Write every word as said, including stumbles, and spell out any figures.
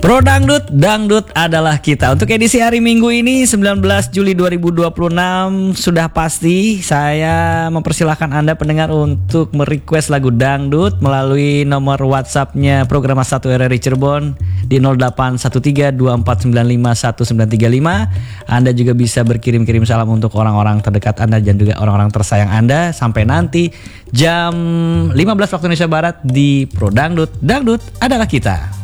Pro Dangdut, Dangdut adalah kita. Untuk edisi hari Minggu ini sembilan belas Juli dua ribu dua puluh enam sudah pasti saya mempersilahkan Anda pendengar untuk merequest lagu dangdut melalui nomor WhatsApp-nya program satu R R I Cirebon di nol delapan satu tiga dua empat sembilan lima satu sembilan tiga lima. Anda juga bisa berkirim-kirim salam untuk orang-orang terdekat Anda dan juga orang-orang tersayang Anda sampai nanti jam lima belas waktu Indonesia Barat di Pro Dangdut, Dangdut adalah kita.